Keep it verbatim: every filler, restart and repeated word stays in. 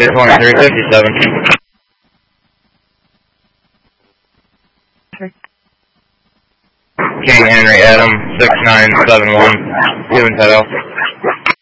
two twenty-three fifty-seven. King Henry Adam, six nine seven one, Cuban Title.